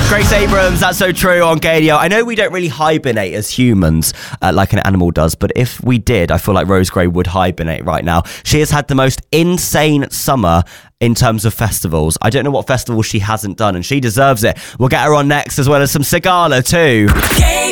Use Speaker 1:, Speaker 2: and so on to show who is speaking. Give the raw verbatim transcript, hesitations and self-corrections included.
Speaker 1: Grace Abrams, That's So True on Gadio. I know we don't really hibernate as humans uh, like an animal does, but if we did, I feel like Rose Gray would hibernate right now. She has had the most insane summer in terms of festivals. I don't know what festival she hasn't done, and she deserves it. We'll get her on next, as well as some Sigala too.